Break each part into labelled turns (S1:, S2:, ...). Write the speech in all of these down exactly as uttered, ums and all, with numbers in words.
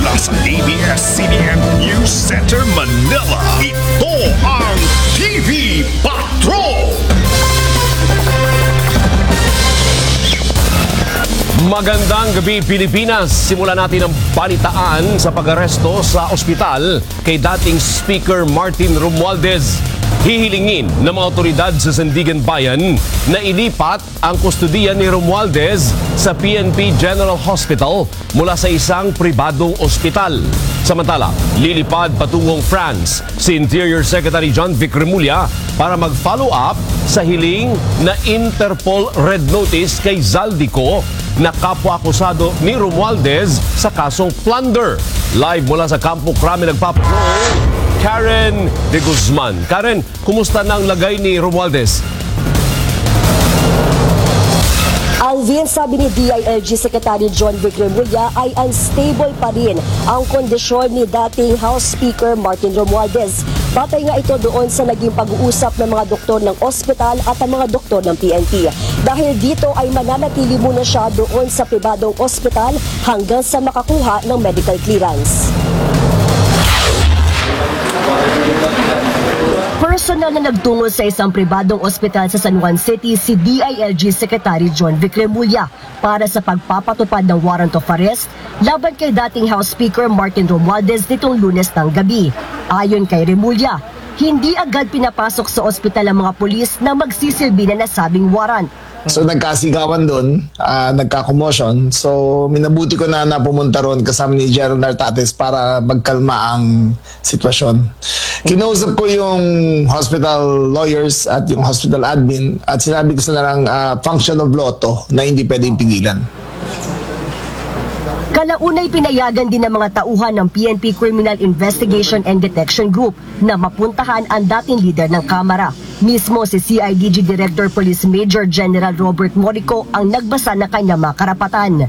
S1: Mula sa A B S C B N News Center, Manila, ito ang T V Patrol!
S2: Magandang gabi, Pilipinas. Simulan natin ang balitaan sa pag-aresto sa ospital kay dating Speaker Martin Romualdez. Hihilingin ng mga otoridad sa Sandigan Bayan na ilipat ang kustudiya ni Romualdez sa P N P General Hospital mula sa isang pribadong ospital. Samantala, lilipad patungong France si Interior Secretary John Vic Remulla para mag-follow up sa hiling na Interpol Red Notice kay Zaldico na kapwa-akusado ni Romualdez sa kasong plunder. Live mula sa Campo Crame nagpapatrol, Karen de Guzman. Karen, kumusta na ang lagay ni Romualdez?
S3: Alvin, sabi ni D I L G Secretary John Vic Remulla ay unstable pa rin ang kondisyon ni dating House Speaker Martin Romualdez. Batay nga ito doon sa naging pag-uusap ng mga doktor ng ospital at ang mga doktor ng P N P. Dahil dito ay mananatili muna siya doon sa pribadong ospital hanggang sa makakuha ng medical clearance. Personal na nagtungo sa isang pribadong ospital sa San Juan City si D I L G Secretary John Vic Remulla para sa pagpapatupad ng warrant of arrest laban kay dating House Speaker Martin Romualdez nitong Lunes ng gabi. Ayon kay Remulla, hindi agad pinapasok sa ospital ang mga pulis na magsisilbi na nasabing warrant.
S4: So nagkasigawan doon, uh, nagka-commotion. So minabuti ko na na pumunta roon kasama ni Gerald Nartates para magkalma ang sitwasyon. Kinausap ko yung hospital lawyers at yung hospital admin at sinabi ko sa nilang uh, function of law to na hindi pwedeng pigilan.
S3: Kalaunay pinayagan din ng mga tauhan ng P N P Criminal Investigation and Detection Group na mapuntahan ang dating leader ng Kamara. Mismo si C I D G Director Police Major General Robert Morico ang nagbasa ng kanyang mga karapatan.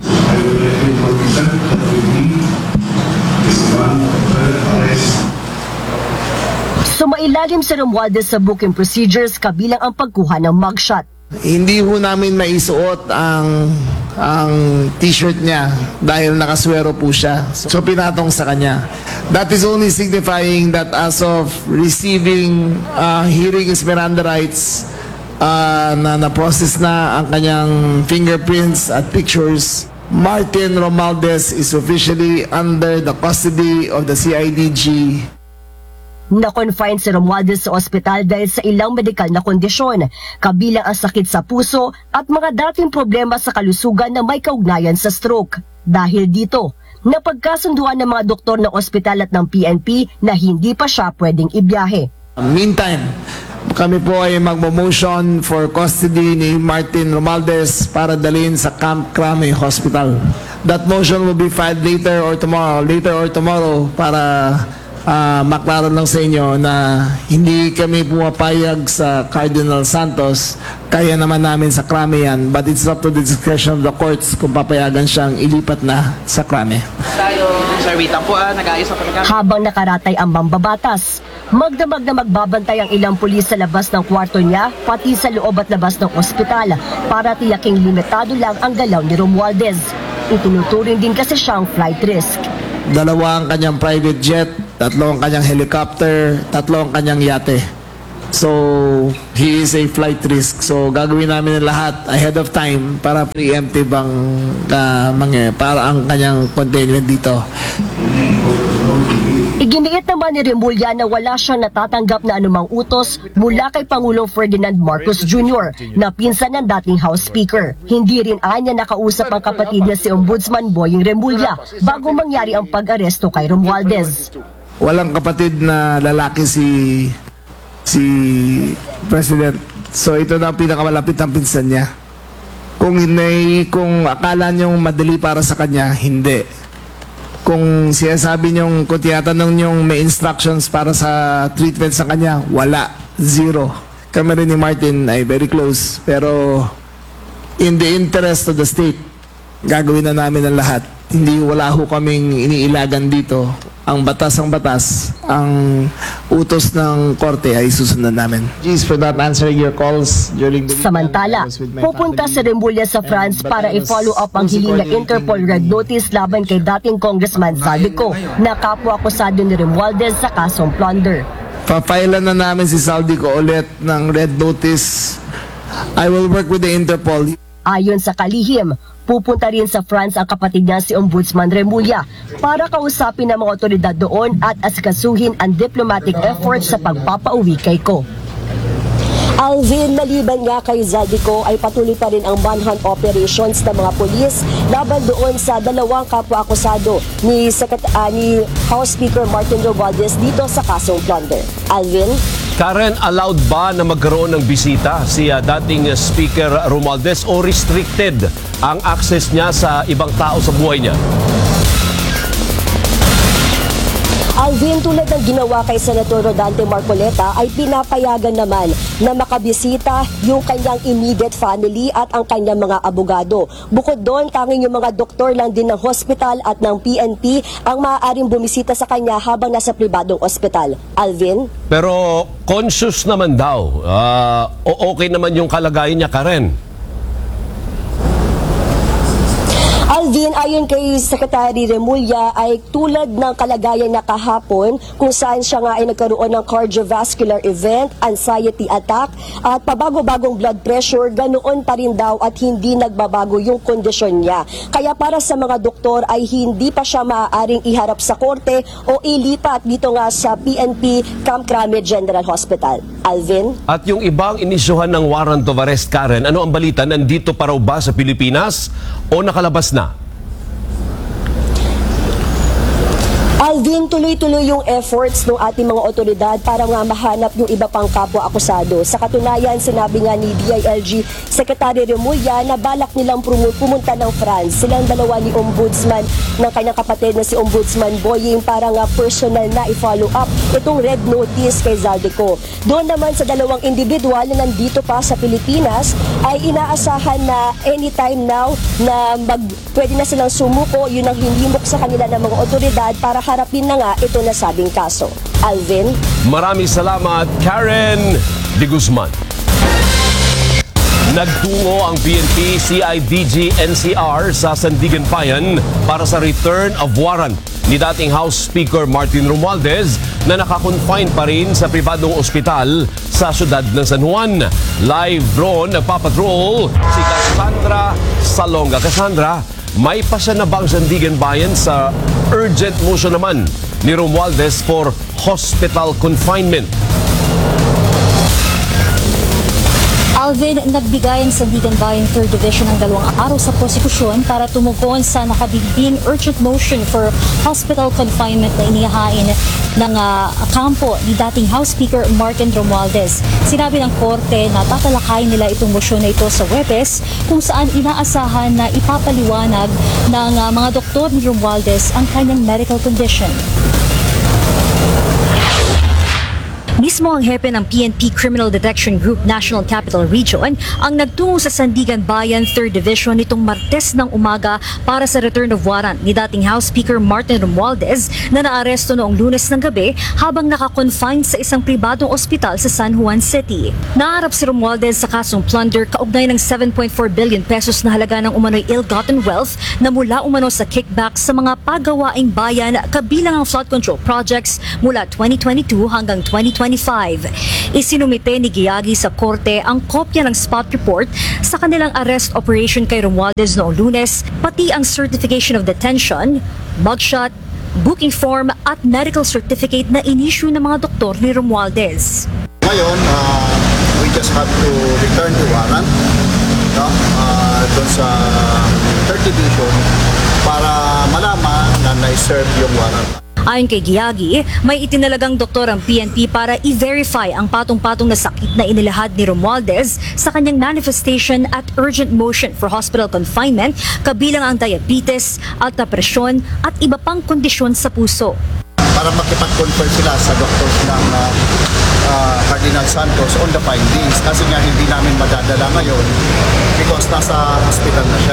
S3: Sumailalim si Romualdez sa booking procedures kabilang ang pagkuha ng mugshot.
S4: Hindi ho namin maisuot ang ang t-shirt niya dahil nakaswero po siya. So pinatong sa kanya. That is only signifying that as of receiving uh, hearing his Miranda rights, uh, na na-process na ang kanyang fingerprints at pictures, Martin Romualdez is officially under the custody of the C I D G.
S3: Na-confine si Romualdez sa ospital dahil sa ilang medikal na kondisyon, kabilang ang sakit sa puso at mga dating problema sa kalusugan na may kaugnayan sa stroke. Dahil dito, napagkasunduan ng mga doktor ng ospital at ng P N P na hindi pa siya pwedeng ibiyahe.
S4: Meantime, kami po ay magmo-motion for custody ni Martin Romualdez para dalhin sa Camp Crame Hospital. That motion will be filed later or tomorrow, later or tomorrow para Uh, maklaro lang sa inyo na hindi kami pumapayag sa Cardinal Santos, kaya naman namin sa Crame yan, but it's up to the discretion of the courts kung papayagan siyang ilipat na sa Crame.
S5: Tayo, Sir Witang po, ah, nag-aayos na kami.
S3: Habang nakaratay ang mambabatas, magdamag na magbabantay ang ilang pulis sa labas ng kwarto niya, pati sa loob at labas ng ospital, para tiyaking limitado lang ang galaw ni Romualdez. Itinuturing din kasi siyang flight risk.
S4: Dalawa ang kanyang private jet, tatlo ang kanyang helicopter, tatlo ang kanyang yate. So, he is a flight risk. So, gagawin namin ang lahat ahead of time para preemptive ang uh, mga, para ang kanyang containment dito.
S3: Iginiit naman ni Remulla na wala siyang natatanggap na anumang utos mula kay Pangulong Ferdinand Marcos Junior na pinsan ng dating House Speaker. Hindi rin anya nakausap ang kapatid niya si Ombudsman Boying Remulla bago mangyari ang pag-aresto kay Romualdez.
S4: Walang kapatid na lalaki si si President. So ito na ang pinakamalapit ng pinsan niya. Kung hindi, kung akala niyong madali para sa kanya, hindi. Kung sinasabi niyong, kung tinatanong niyong may instructions para sa treatment sa kanya, wala. Zero. Kami rin ni Martin ay very close. Pero in the interest of the state, gagawin na namin ang lahat. Hindi, wala ho kaming iniilagan dito. ang batas ang batas, ang utos ng korte ay susundan namin. Please for that answering your calls during the weekend.
S3: Samantala,
S4: I was with my
S3: pupunta sa
S4: family.
S3: Remulla sa France
S4: And
S3: para
S4: Batanes
S3: i-follow up ang
S4: also
S3: hiling na
S4: coordinating
S3: Interpol Red Notice laban kay dating Congressman Saldico na kapwa-akusado ni Romualdez sa kasong plunder.
S4: Papailan na namin si Saldico ulit ng red notice. I will work with the Interpol.
S3: Ayon sa kalihim, pupunta rin sa France ang kapatid niya si Ombudsman Remulla para kausapin ang mga otoridad doon at asikasuhin ang diplomatic efforts sa pagpapauwi kay Ko. Alvin, maliban nga kay Zaldico ay patuloy pa rin ang manhunt operations ng mga pulis laban doon sa dalawang kapwa-akusado ni, Secret- uh, ni House Speaker Martin Romualdez dito sa kasong plunder. Alvin?
S2: Karen, allowed ba na magkaroon ng bisita si uh, dating uh, Speaker Romualdez o restricted ang access niya sa ibang tao sa buhay niya?
S3: Alvin, tulad ng ginawa kay Senator Rodante Marcoleta ay pinapayagan naman na makabisita yung kanyang immediate family at ang kanyang mga abogado. Bukod doon, tanging yung mga doktor lang din ng hospital at ng P N P ang maaaring bumisita sa kanya habang nasa pribadong ospital. Alvin?
S2: Pero conscious naman daw. Ah, o okay naman yung kalagayan niya, Karen.
S3: Alvin, ayon kay Secretary Remulla ay tulad ng kalagayan na kahapon kung saan siya nga ay nagkaroon ng cardiovascular event, anxiety attack at pabago-bagong blood pressure, ganoon pa rin daw at hindi nagbabago yung kondisyon niya. Kaya para sa mga doktor ay hindi pa siya maaaring iharap sa korte o ilipat dito nga sa P N P Camp Crame General Hospital. Alvin?
S2: At yung ibang inisyuhan ng warrant of arrest, Karen, ano ang balita? Nandito pa raw ba sa Pilipinas o nakalabas na?
S3: Alvin, tuloy-tuloy yung efforts ng ating mga otoridad para nga mahanap yung iba pang kapwa-akusado. Sa katunayan, sinabi nga ni D I L G Secretary Remulla na balak nilang pumunta ng France. Silang dalawa ni Ombudsman ng kanyang kapatid na si Ombudsman Boying para nga personal na i-follow up itong red notice kay Zaldico. Doon naman sa dalawang individual na nandito pa sa Pilipinas ay inaasahan na anytime now na mag, pwede na silang sumuko. Yun ang hinimok sa kanila ng mga otoridad para harapin na nga ito na sabing kaso. Alvin?
S2: Maraming salamat, Karen de Guzman. Nagtungo ang P N P, C I D G, N C R sa Sandigan Bayan para sa return of warrant ni dating House Speaker Martin Romualdez na nakakonfine pa rin sa pribadong ospital sa syudad ng San Juan. Live drone nagpapatrol si Cassandra Salonga. Cassandra, may pasya na bang Sandigan Bayan sa urgent motion naman ni Romualdez for hospital confinement?
S6: Alvin, nagbigay ang Sandigan Bayan third Division ng dalawang araw sa prosekusyon para tumugon sa nakabigding urgent motion for hospital confinement na inihain ng uh, kampo ni dating House Speaker Martin Romualdez. Sinabi ng korte na tatalakayin nila itong motion na ito sa Huwebes kung saan inaasahan na ipapaliwanag ng uh, mga doktor ni Romualdez ang kanyang medical condition. Mismo ang hepe ng P N P Criminal Detection Group National Capital Region ang nagtungo sa Sandigan Bayan third Division nitong Martes ng umaga para sa return of warrant ni dating House Speaker Martin Romualdez na naaresto noong Lunes ng gabi habang nakakonfine sa isang pribadong ospital sa San Juan City. Naharap si Romualdez sa kasong plunder kaugnay ng seven point four billion pesos na halaga ng umano'y ill-gotten wealth na mula umano sa kickback sa mga pagawaing bayan kabilang ang flood control projects mula twenty twenty-two hanggang twenty twenty-five. Isinumite ni Giyagi sa korte ang kopya ng spot report sa kanilang arrest operation kay Romualdez noong Lunes, pati ang certification of detention, mugshot, booking form at medical certificate na inisyu ng mga doktor ni Romualdez.
S7: Ngayon, uh, we just have to return the warrant no? uh, doon sa third Division para malaman na na-serve yung warrant.
S6: Ayon kay Giyagi, may itinalagang doktor ang P N P para i-verify ang patong-patong na sakit na inilahad ni Romualdez sa kanyang manifestation at urgent motion for hospital confinement, kabilang ang diabetes, alta presyon at iba pang kondisyon sa puso.
S7: Para makipag-confer sila sa doctors ng uh, uh, Cardinal Santos on the findings kasi nga hindi namin madadala ngayon because nasa hospital na siya.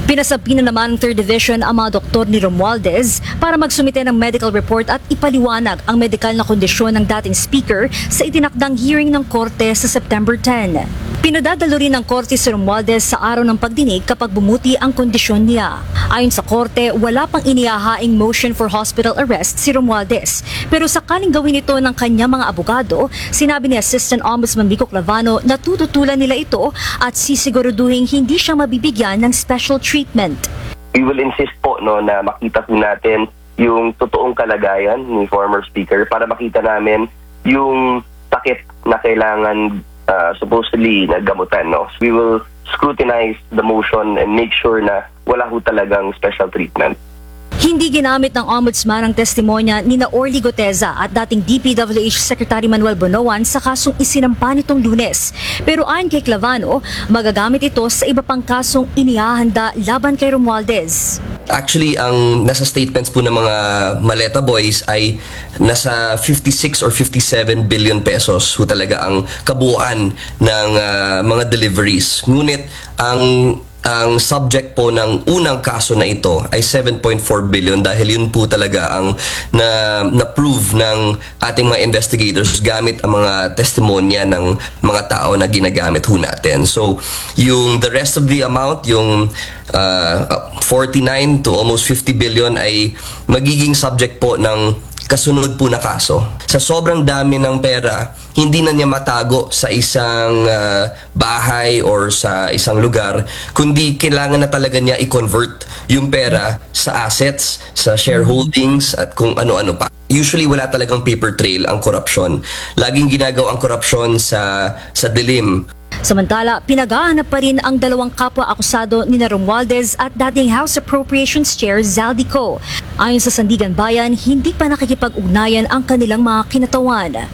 S6: Pinasabi na naman ng third Division ang mga doktor ni Romualdez para magsumite ng medical report at ipaliwanag ang medikal na kondisyon ng dating speaker sa itinakdang hearing ng korte sa September tenth. Pinadadalo rin ng korte si Romualdez sa araw ng pagdinig kapag bumuti ang kondisyon niya. Ayon sa korte, wala pang inihahaing motion for hospital arrest si Romualdez. Pero sakaling gawin ito ng kanyang mga abogado, sinabi ni Assistant Ombudsman Vico Clavano na tututulan nila ito at sisiguraduhin hindi siya mabibigyan ng special treatment.
S8: We will insist po no, na makita po natin yung totoong kalagayan ni former speaker para makita namin yung sakit na kailangan Uh, supposedly nagamutan, no? We will scrutinize the motion and make sure na wala ho talagang special treatment.
S6: Hindi ginamit ng Ombudsman ang testimonya ni na Orly Goteza at dating D P W H Secretary Manuel Bonoan sa kasong isinampa nitong Lunes. Pero ayon kay Clavano, magagamit ito sa iba pang kasong inihahanda laban kay Romualdez.
S9: Actually, ang nasa statements po ng mga Maleta Boys ay nasa fifty-six or fifty-seven billion pesos ho talaga ang kabuuan ng uh, mga deliveries. Ngunit ang ang subject po ng unang kaso na ito ay seven point four billion dahil yun po talaga ang na, na-prove ng ating mga investigators gamit ang mga testimonya ng mga tao na ginagamit ho natin. So, yung the rest of the amount, yung uh, forty-nine to almost fifty billion ay magiging subject po ng kasunod po na kaso. Sa sobrang dami ng pera, hindi na niya matago sa isang uh, bahay or sa isang lugar, kundi kailangan na talaga niya i-convert yung pera sa assets, sa shareholdings at kung ano-ano pa. Usually wala talagang paper trail ang korupsyon. Laging ginagawa ang korupsyon sa sa dilim.
S6: Samantala, pinag-aanap pa rin ang dalawang kapwa-akusado ni Romualdez at dating House Appropriations Chair Zaldico. Ayon sa Sandigan Bayan, hindi pa nakikipag-ugnayan ang kanilang mga kinatawan.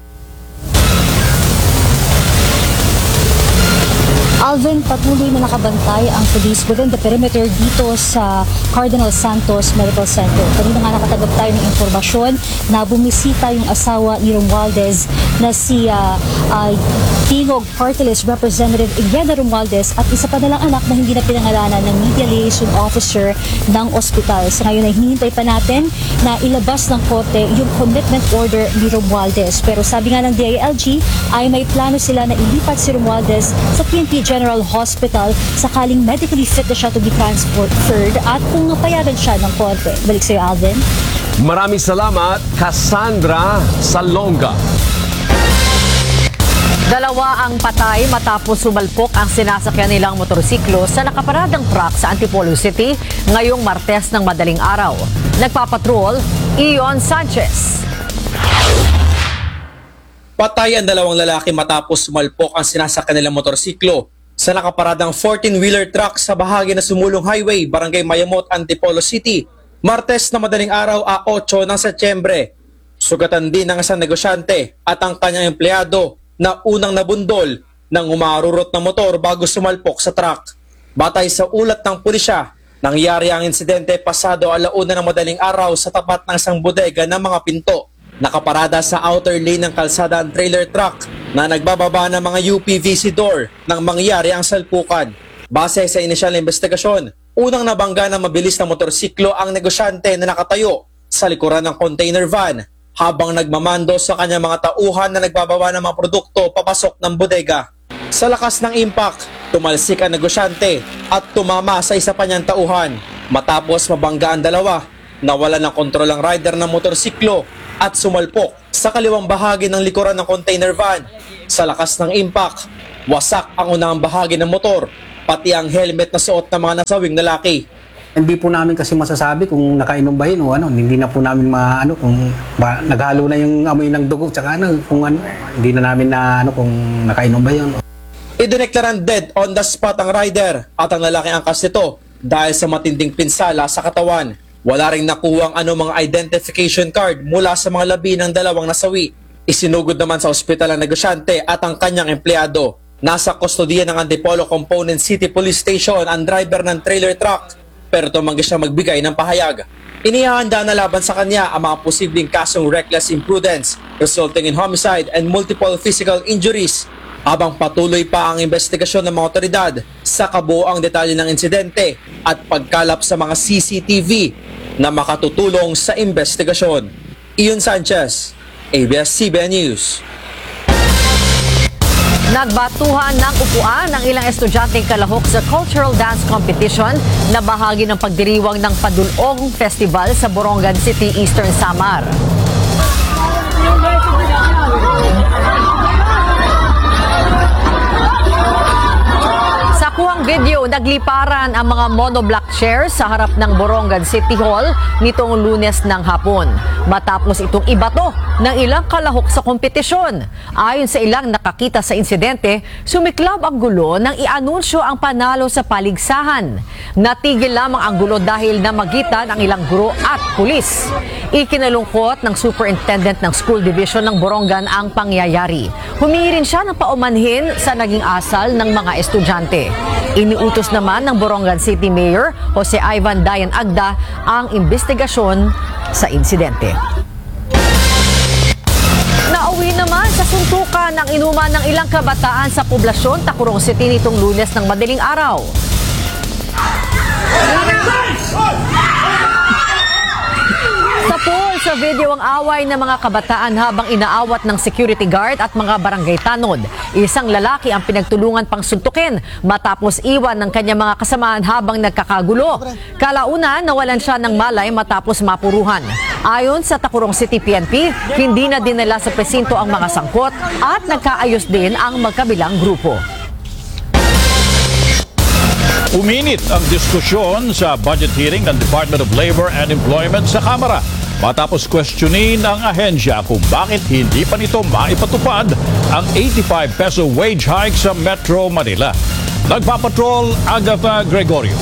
S6: Alvin, patuloy na nakabantay ang police within the perimeter dito sa Cardinal Santos Medical Center. Kanina nga nakatagap tayo ng informasyon na bumisita yung asawa ni Romualdez na si uh, uh, Tingog Party List Representative Imelda Romualdez at isa pa nilang anak na hindi na pinangalanan ng Media Liaison Officer ng ospital. Sa ngayon ay hinihintay pa natin na ilabas ng korte yung commitment order ni Romualdez. Pero sabi nga ng D I L G ay may plano sila na ilipat si Romualdez sa P N P General Hospital sakaling medically fit na siya to be transferred at kung napayagan siya ng korte. Balik sa'yo, Alvin.
S2: Maraming salamat, Cassandra Salonga.
S10: Dalawa ang patay matapos sumalpok ang sinasakyan nilang motorsiklo sa nakaparadang truck sa Antipolo City ngayong Martes ng madaling araw. Nagpapatrol, Ion Sanchez.
S11: Patay ang dalawang lalaki matapos sumalpok ang sinasakyan nilang motorsiklo sa nakaparadang fourteen-wheeler truck sa bahagi na sumulong highway, Barangay Mayamot, Antipolo City, Martes na madaling araw a eight ng Setyembre. Sugatan din ng isang negosyante at ang kanyang empleyado na unang nabundol ng umarurot na motor bago sumalpok sa truck. Batay sa ulat ng pulisya, nangyari ang insidente pasado alauna ng madaling araw sa tapat ng isang bodega ng mga pinto. Nakaparada sa outer lane ng kalsada ang trailer truck na nagbababa ng mga U P V C door nang mangyari ang salpukan. Base sa inisyal na investigasyon, unang nabangga ng mabilis na motorsiklo ang negosyante na nakatayo sa likuran ng container van habang nagmamando sa kanyang mga tauhan na nagbababa ng mga produkto papasok ng bodega. Sa lakas ng impact, tumalsik ang negosyante at tumama sa isa pa niyang tauhan. Matapos mabangga ang dalawa, nawala ng kontrol ang rider ng motorsiklo at sumalpok sa kaliwang bahagi ng likuran ng container van. Sa lakas ng impact, wasak ang unang bahagi ng motor, pati ang helmet na suot ng mga nasawing lalaki.
S12: Hindi po namin kasi masasabi kung nakainom ba yun o ano, hindi na po namin maano kung ba, naghalo na yung amoy ng dugo tsaka ano, kung ano, hindi na namin na ano kung nakainom ba yun.
S11: Idineklarang dead on the spot ang rider at ang lalaki angkas nito dahil sa matinding pinsala sa katawan. Wala ring nakuwang anumang identification card mula sa mga labi ng dalawang nasawi. Isinugod naman sa ospital ang negosyante at ang kanyang empleyado. Nasa kustodiya ng Antipolo Component City Police Station ang driver ng trailer truck, pero tumanggi siya magbigay ng pahayag. Inihahanda na laban sa kanya ang mga posibleng kasong reckless imprudence resulting in homicide and multiple physical injuries. Habang patuloy pa ang investigasyon ng mga otoridad sa kabuoang detalye ng insidente at pagkalap sa mga C C T V na makatutulong sa investigasyon. Ion Sanchez, A B S C B N News.
S10: Nagbatuhan ng upuan ng ilang estudyanteng kalahok sa Cultural Dance Competition na bahagi ng pagdiriwang ng Padulong Festival sa Borongan City, Eastern Samar. Sa kuhang video, nagliparan ang mga monoblock chairs sa harap ng Borongan City Hall nitong Lunes ng hapon. Matapos itong ibato ng ilang kalahok sa kompetisyon. Ayon sa ilang nakakita sa insidente, sumiklab ang gulo nang i-anunsyo ang panalo sa paligsahan. Natigil lamang ang gulo dahil namagitan ang ilang guro at pulis. Ikinalungkot ng Superintendent ng School Division ng Borongan ang pangyayari. Humingi rin siya ng paumanhin sa naging asal ng mga estudyante. Iniutos naman ng Borongan City Mayor Jose Ivan Dayan Agda ang investigasyon sa insidente. Nauwi naman sa suntukan ng inuman ng ilang kabataan sa poblasyon Tacurong City nitong Lunes ng madaling araw. Sa pool sa video ang away ng mga kabataan habang inaawat ng security guard at mga barangay tanod. Isang lalaki ang pinagtulungan pang suntukin matapos iwan ng kanyang mga kasamaan habang nagkakagulo. Kalaunan, nawalan siya ng malay matapos mapuruhan. Ayon sa Tacurong City P N P, hindi na dinala sa presinto ang mga sangkot at nagkaayos din ang magkabilang grupo.
S13: Uminit ang diskusyon sa budget hearing ng Department of Labor and Employment sa Kamara matapos questionin ang ahensya kung bakit hindi pa nito maipatupad ang eighty-five peso wage hike sa Metro Manila. Nagpapatrol Agatha Gregorio.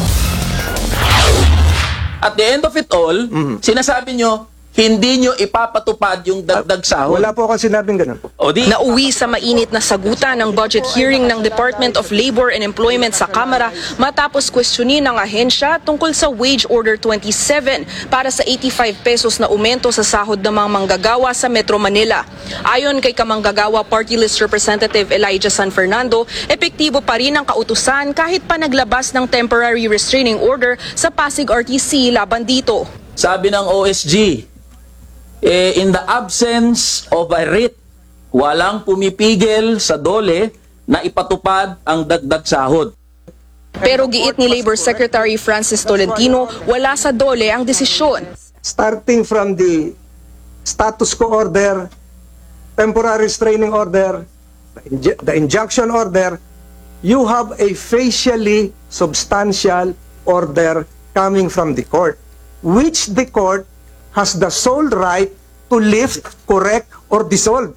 S14: At the end of it all, mm-hmm. sinasabi nyo, hindi nyo ipapatupad yung dagdag sahod.
S15: Wala po akong sinabing ganun po.
S14: O di,
S16: nauwi sa mainit na sagutan ng budget hearing ng Department of Labor and Employment sa Kamara matapos questionin ng ahensya tungkol sa Wage Order twenty-seven para sa eighty-five pesos na aumento sa sahod ng mga manggagawa sa Metro Manila. Ayon kay kamanggagawa Party List Representative Elijah San Fernando, epektibo pa rin ang kautusan kahit pa naglabas ng temporary restraining order sa Pasig R T C laban dito.
S14: Sabi ng O S G, Eh, in the absence of a writ, walang pumipigil sa DOLE na ipatupad ang dagdag sahod.
S16: Pero giit ni Labor Secretary Francis Tolentino, wala sa DOLE ang desisyon.
S15: Starting from the status quo order, temporary restraining order, the injunction order, you have a facially substantial order coming from the court, which the court has the sole right to lift, correct, or dissolve.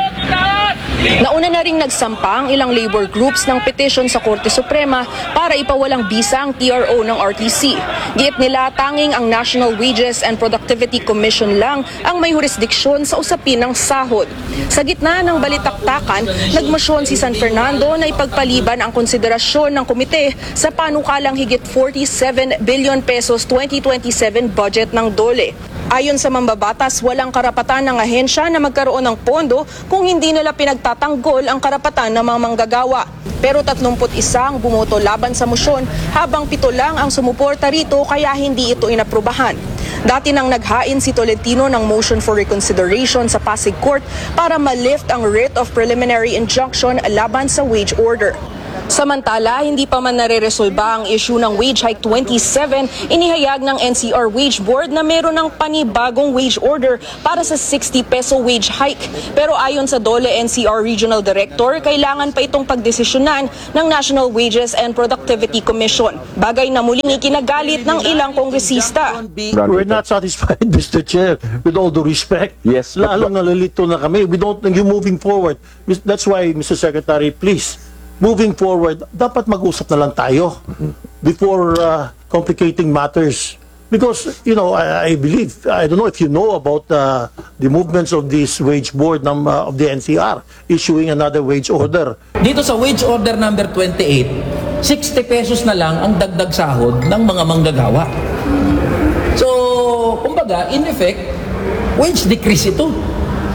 S16: Nauna na ring nagsampa ang ilang labor groups ng petition sa Korte Suprema para ipawalang bisa ang T R O ng R T C. Giit nila tanging ang National Wages and Productivity Commission lang ang may jurisdiksyon sa usapin ng sahod. Sa gitna ng balitaktakan, nagmosyon si San Fernando na ipagpaliban ang konsiderasyon ng komite sa panukalang higit forty-seven billion pesos twenty twenty-seven budget ng DOLE. Ayon sa mambabatas, walang karapatan ng ahensya na magkaroon ng pondo kung hindi nila pinagtatanggol ang karapatan ng mga manggagawa. Pero tatlumpu't isa ang bumoto laban sa mosyon habang pito lang ang sumuporta rito kaya hindi ito inaprubahan. Dati nang naghain si Tolentino ng motion for reconsideration sa Pasig Court para ma-lift ang writ of preliminary injunction laban sa wage order. Samantala, hindi pa man nare-resolba ang issue ng wage hike twenty-seven, inihayag ng N C R Wage Board na meron ng panibagong wage order para sa sixty peso wage hike. Pero ayon sa DOLE N C R Regional Director, kailangan pa itong pagdesisyonan ng National Wages and Productivity Commission. Bagay na muling ikinagalit ng ilang kongresista.
S17: We're not satisfied, Mister Chair, with all due respect.
S18: Yes.
S17: Lalong nalilito na kami. We don't, you're moving forward. That's why, Mister Secretary, please, moving forward, dapat mag-usap na lang tayo before uh, complicating matters. Because, you know, I, I believe, I don't know if you know about uh, the movements of this wage board ng, uh, of the N C R issuing another wage order.
S14: Dito sa wage order number twenty-eight, sixty pesos na lang ang dagdag sahod ng mga manggagawa. So, kumbaga, in effect, wage decrease ito.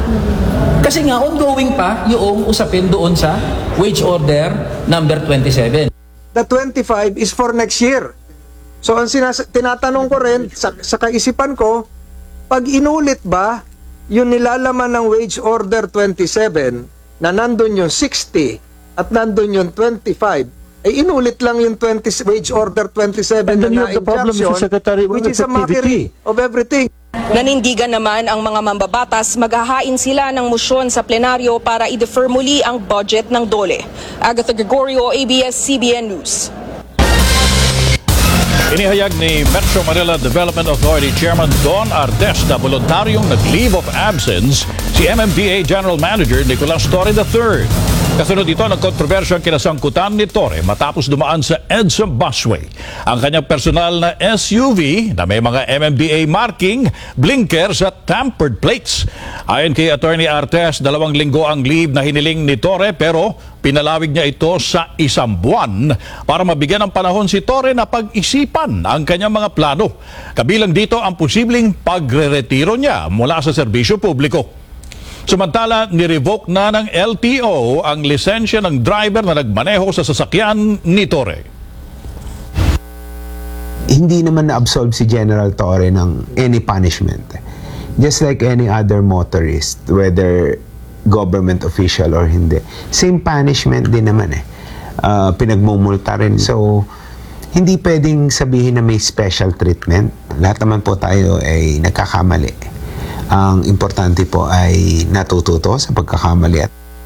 S14: Kasi nga, ongoing pa yung usapin doon sa wage order number twenty-seven.
S15: The twenty-five is for next year. So ang sinas- tinatanong ko rin sa, sa kaisipan ko, pag inulit ba yung nilalaman ng wage order twenty-seven na nandun yung sixty at nandun yung twenty-five, ay inulit lang yung twenty, wage order twenty-seven
S17: And then you
S15: na
S17: have the problem,
S15: injunction,
S17: Mister Secretary, with
S15: which is a mockery of everything.
S16: Nanindigan naman ang mga mambabatas, maghahain sila ng motion sa plenaryo para i-defer muli ang budget ng DOLE. Agatha Gregorio, A B S C B N News.
S13: Inihayag ni Metro Manila Development Authority Chairman Don Artes na voluntaryong nag-leave of absence si M M D A General Manager Nicolas Torre the third. Kasunod ito ng kontrobersyang kinasangkutan ni Torre matapos dumaan sa EDSA busway. Ang kanyang personal na S U V na may mga M M D A marking, blinkers at tampered plates. Ayon kay Attorney Artes, dalawang linggo ang leave na hiniling ni Torre pero pinalawig niya ito sa isang buwan para mabigyan ng panahon si Torre na pag-isipan ang kanyang mga plano. Kabilang dito ang posibleng pagre-retiro niya mula sa serbisyo publiko. Samantala, nirevoke na ng L T O ang lisensya ng driver na nagmaneho sa sasakyan ni Torre.
S18: Hindi naman na-absolve si General Torre ng any punishment. Just like any other motorist, whether government official or hindi. Same punishment din naman eh. Uh, pinagmumulta rin. So, hindi pwedeng sabihin na may special treatment. Lahat naman po tayo ay nagkakamali. Ang importante po ay natututo sa pagkakamali.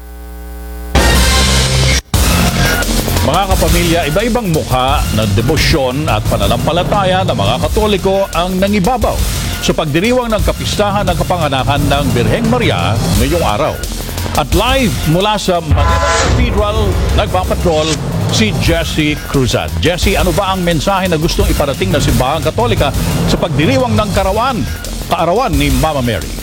S13: Mga kapamilya, iba-ibang mukha ng debosyon at pananampalataya ng mga Katoliko ang nangibabaw sa pagdiriwang ng kapistahan ng kapanganakan ng Birheng Maria ngayong araw. At live mula sa Manila Cathedral, nagpapatrol si Jessie Cruzat. Jessie, ano ba ang mensahe na gustong iparating ng Simbahang Katolika sa pagdiriwang ng karawan, kaarawan ni Mama Mary?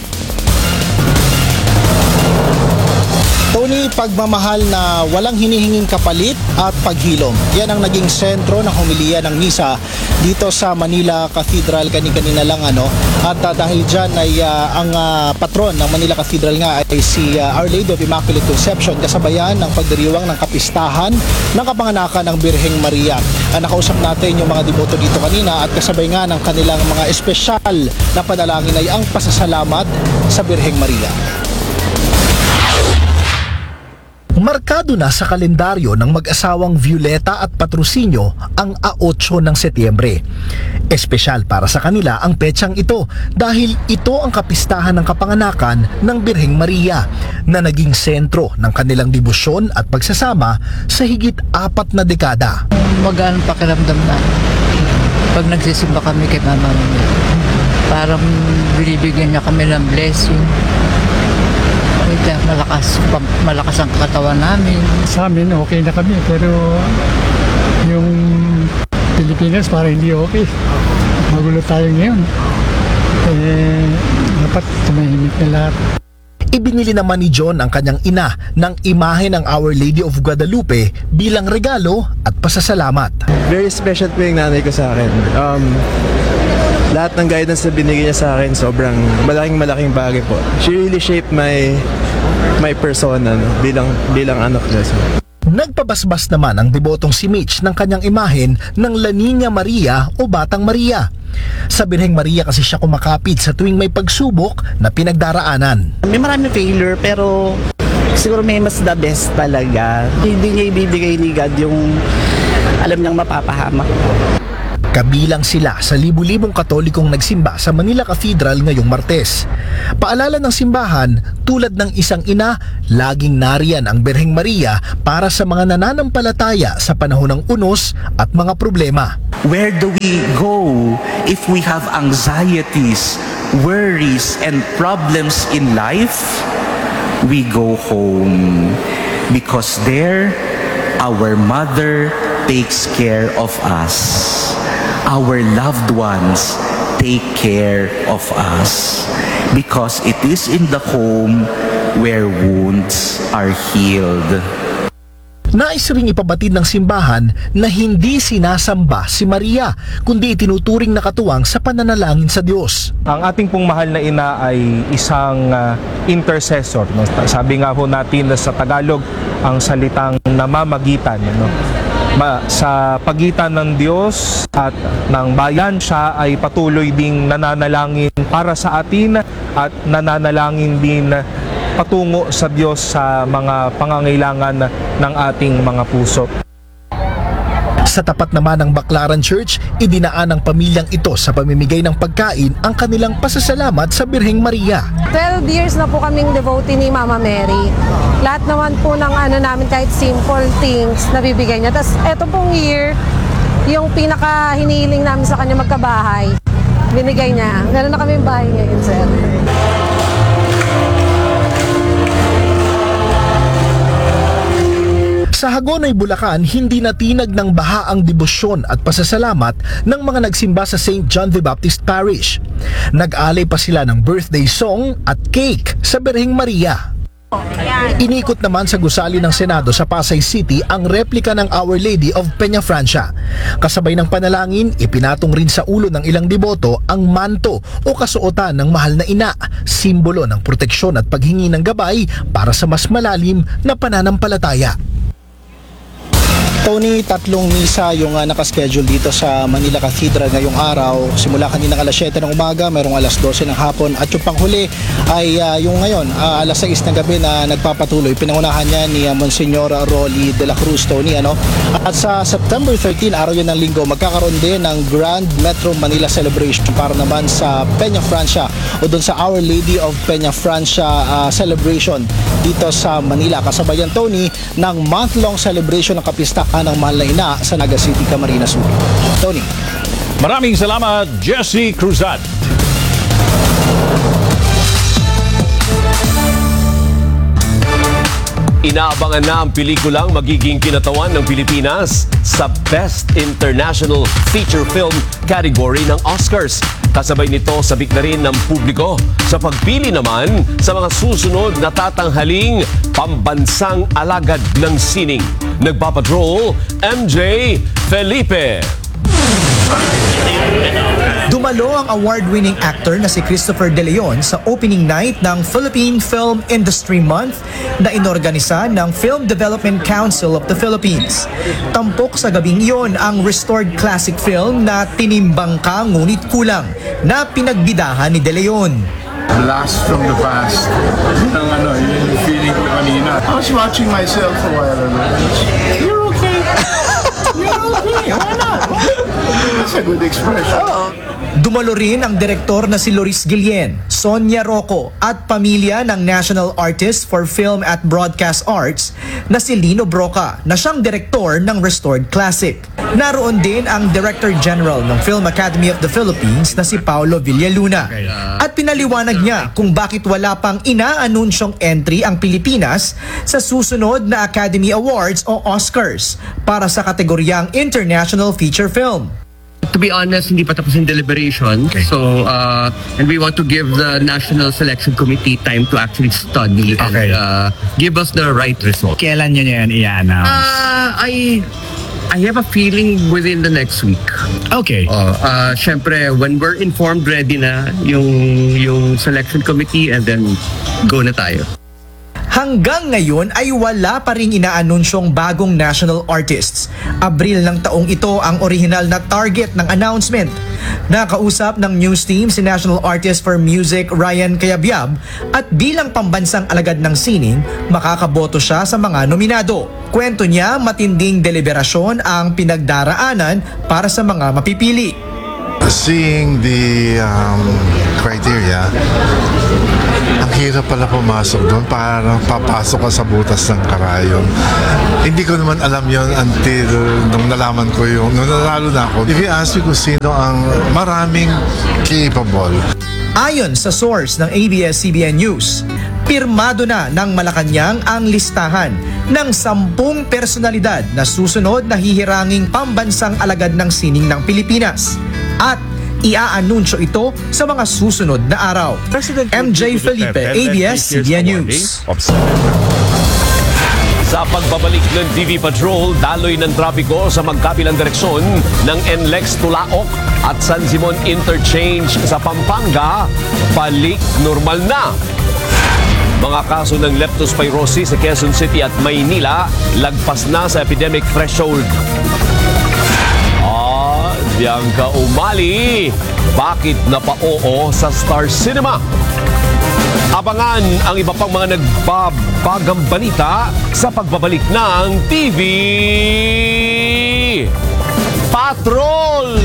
S19: Tony, pagmamahal na walang hinihinging kapalit at paghilom. Yan ang naging sentro ng homilya ng misa dito sa Manila Cathedral kani-kanina lang ano. At uh, dahil dyan ay uh, ang uh, patron ng Manila Cathedral nga ay si uh, Our Lady of Immaculate Conception, kasabayan ng pagdiriwang ng kapistahan ng kapanganakan ng Birheng Maria. Uh, nakausap natin yung mga deboto dito kanina at kasabay nga ng kanilang mga espesyal na panalangin ay ang pasasalamat sa Birheng Maria. Markado na sa kalendaryo ng mag-asawang Violeta at Patrocinio ang eight ng Setyembre. Espesyal para sa kanila ang petsang ito dahil ito ang kapistahan ng kapanganakan ng Birheng Maria na naging sentro ng kanilang debosyon at pagsasama sa higit apat na dekada.
S20: Magaan pakiramdam na pag nagsisimba kami kay Mama Mary. Parang binibigyan niya kami ng blessing. Malakas, malakas ang katawan namin.
S21: Sa amin, okay na kami. Pero yung Pilipinas parang hindi okay. Magulo tayo ngayon. Eh, dapat tumahimik na lahat.
S19: Ibinili naman ni John ang kanyang ina ng imahe ng Our Lady of Guadalupe bilang regalo at pasasalamat.
S22: Very special po yung nanay ko sa akin. Um, lahat ng guidance na binigay niya sa akin, sobrang malaking malaking bagay po. She really shaped my my persona no, bilang bilang anak niya.
S19: Nagpabasbas naman ang debotong si Mitch ng kanyang imahen ng La Niña Maria o Batang Maria. Sa Birheng Maria kasi siya kumakapit sa tuwing may pagsubok na pinagdaraanan.
S23: May maraming failure pero siguro may mas the best talaga. Hindi niya ibibigay ni God yung alam niyang mapapahamak.
S19: Kabilang sila sa libu-libong Katolikong nagsimba sa Manila Cathedral ngayong Martes. Paalala ng simbahan, tulad ng isang ina, laging nariyan ang Birheng Maria para sa mga nananampalataya sa panahon ng unos at mga problema.
S24: Where do we go if we have anxieties, worries, and problems in life? We go home because there our mother takes care of us. Our loved ones take care of us because it is in the home where wounds are healed.
S19: Nais ring ipabatid ng simbahan na hindi sinasamba si Maria, kundi itinuturing na katuwang sa pananalangin sa Diyos.
S1: Ang ating pong mahal na ina ay isang uh, intercessor. No? Sabi nga po natin sa Tagalog, ang salitang namamagitan. No? Ma, sa pagitan ng Diyos at ng bayan, siya ay patuloy ding nananalangin para sa atin at nananalangin din patungo sa Diyos sa mga pangangailangan ng ating mga puso.
S19: Sa tapat naman ng Baclaran Church, idinaan ng pamilyang ito sa pamimigay ng pagkain ang kanilang pasasalamat sa Birheng Maria.
S3: twelve years na po kaming devotee ni Mama Mary. Lahat naman po ng ano namin, kahit simple things, nabibigay niya. Tapos eto pong year, yung pinaka hinihiling namin sa kanya magkabahay, binigay niya. Meron na kaming bahay ngayon, sir.
S19: Sa Hagonoy, Bulacan, hindi natinag ng baha ang debosyon at pasasalamat ng mga nagsimba sa Saint John the Baptist Parish. Nag-alay pa sila ng birthday song at cake sa Birheng Maria. Inikot naman sa gusali ng Senado sa Pasay City ang replika ng Our Lady of Peña Francia. Kasabay ng panalangin, ipinatong rin sa ulo ng ilang deboto ang manto o kasuotan ng mahal na ina, simbolo ng proteksyon at paghingi ng gabay para sa mas malalim na pananampalataya. Tony, tatlong misa yung uh, nakaschedule dito sa Manila Cathedral ngayong araw. Simula kanina alas siyete ng umaga, mayroong alas dose ng hapon. At yung panghuli ay uh, yung ngayon, uh, alas sais ng gabi na nagpapatuloy. Pinangunahan niya ni uh, Monsignor Rolly de la Cruz, Tony. Ano? At sa September thirteen, araw yun ng linggo, magkakaroon din ng Grand Metro Manila Celebration para naman sa Peña Francia o dun sa Our Lady of Peña Francia uh, Celebration dito sa Manila. Kasabayan, Tony, ng month-long celebration ng kapistahan ng mahal na ina sa Naga City, Camarines Sur. Tony.
S13: Maraming salamat, Jesse Cruzat.
S2: Inaabangan na ang pelikulang magiging kinatawan ng Pilipinas sa Best International Feature Film category ng Oscars. Kasabay nito, sabik na rin ng publiko sa pagpili naman sa mga susunod na tatanghaling pambansang alagad ng sining. Nagpapatrol, M J Felipe.
S4: Dumalo ang award-winning actor na si Christopher De Leon sa opening night ng Philippine Film Industry Month na inorganisa ng Film Development Council of the Philippines. Tampok sa gabing iyon ang restored classic film na Tinimbang Ka Ngunit Kulang na pinagbidahan ni De Leon.
S5: Blast from the past. Yun ang ano, yun yung feeling ko kanina. I was watching myself a while ago. You're okay. You're okay. Why not? That's a good expression.
S4: Dumalo rin ang direktor na si Loris Guillen, Sonia Rocco at pamilya ng National Artist for Film at Broadcast Arts na si Lino Broca na siyang direktor ng Restored Classic. Naroon din ang Director General ng Film Academy of the Philippines na si Paulo Villaluna. At pinaliwanag niya kung bakit wala pang inaanunsyong entry ang Pilipinas sa susunod na Academy Awards o Oscars para sa kategoryang International Feature Film.
S25: To be honest, hindi pa tapos yung deliberation. Okay. So, uh, and we want to give the National Selection Committee time to actually study okay. and uh, give us the right result.
S26: Kailan nyo yan i-announce?
S25: Uh, I... I have a feeling within the next week.
S26: Okay.
S25: Uh, uh, Siyempre, when we're informed, ready na yung, yung selection committee and then go na tayo.
S4: Hanggang ngayon ay wala pa ring inaanunsyong bagong national artists. Abril ng taong ito ang original na target ng announcement. Nakausap ng news team si National Artist for Music Ryan Cayabyab at bilang pambansang alagad ng sining, makakaboto siya sa mga nominado. Kwento niya, matinding deliberasyon ang pinagdaraanan para sa mga mapipili.
S5: Seeing the um, criteria, ang hirap pala pumasok doon, parang papasok ka sa butas ng karayom. Hindi ko naman alam yon until nung nalaman ko yung, nung nanalo na ako. If you ask me kung sino ang maraming capable.
S4: Ayon sa source ng A B S C B N News, pirmado na ng Malacanang ang listahan ng sampung personalidad na susunod na hihiranging pambansang alagad ng sining ng Pilipinas. At iaanunsyo ito sa mga susunod na araw. President M J Felipe, A B S C B N News.
S2: Sa pagbabalik ng T V Patrol, daloy ng trapiko sa magkabilang direksyon ng N L E X Tulaok at San Simon Interchange sa Pampanga, balik normal na. Mga kaso ng leptospirosis sa Quezon City at Maynila, lagpas na sa epidemic threshold. Ah, diyan ka umali. Bakit napa-oo sa Star Cinema? Abangan ang iba pang mga nagbabagang balita sa pagbabalik ng T V Patrol!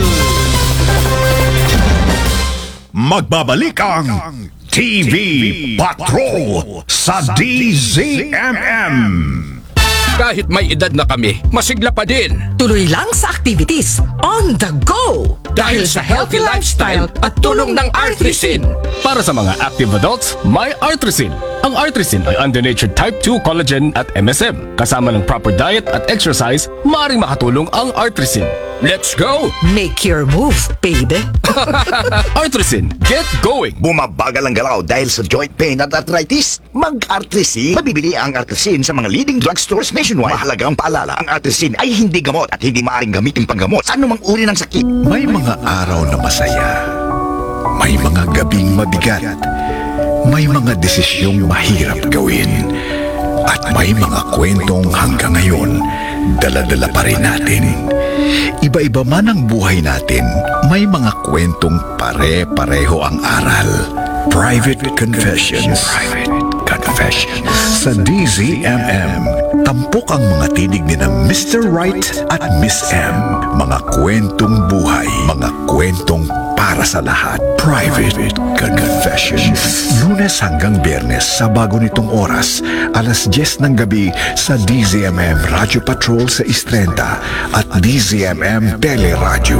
S6: Magbabalik ang T V Patrol sa D Z M M.
S7: Kahit may edad na kami, masigla pa din.
S8: Tuloy lang sa activities on the go!
S7: Dahil sa healthy lifestyle at tulong ng Artrisin.
S26: Para sa mga active adults, may Artrisin. Ang Artrisin ay under-natured type two collagen at M S M. Kasama ng proper diet at exercise, maaaring makatulong ang Artrisin.
S7: Let's go!
S8: Make your move, baby!
S26: Artrisin, get going!
S9: Bumabagal ang galaw dahil sa joint pain at arthritis? Mag-Artrisin. Mabibili ang Artrisin sa mga leading drugstores nationwide. Mahalagang paalala, ang Artrisin ay hindi gamot at hindi maaaring gamitin panggamot sa anumang uri ng sakit.
S6: May mga araw na masaya. May mga gabing mabigat. May mga desisyong mahirap gawin. At may mga kwentong hanggang ngayon, dala-dala pa rin natin. Iba-iba man ang buhay natin, may mga kwentong pare-pareho ang aral. Private Confessions. Private Confessions. Sa D Z M M, tampok ang mga tinig ni na Mister Right at Miss M. Mga kwentong buhay, mga kwentong para sa lahat. Private Confessions. Lunes hanggang Biyernes sa bago nitong oras, alas diyes ng gabi sa D Z M M Radio Patrol sa Istrenta at D Z M M Teleradio.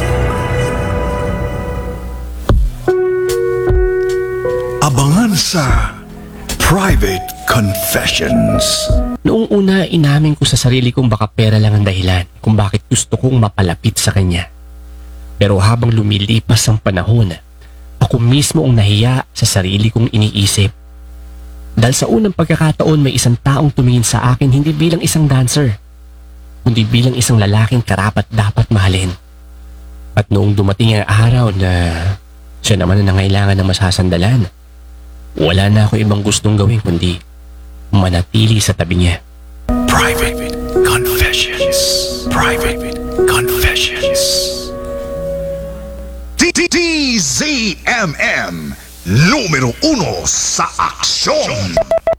S6: Abangan sa Private Confessions.
S11: Noong una, inamin ko sa sarili kong baka pera lang ang dahilan kung bakit gusto kong mapalapit sa kanya. Pero habang lumilipas ang panahon, ako mismo ang nahiya sa sarili kong iniisip. Dahil sa unang pagkakataon may isang taong tumingin sa akin hindi bilang isang dancer, kundi bilang isang lalaking karapat dapat mahalin. At noong dumating ang araw na siya naman ang nangailangan ng masasandalan, wala na ako ibang gustong gawin kundi manatili sa tabi niya.
S6: Private Confessions. Private Confessions.
S9: D Z M M, numero uno sa aksyon.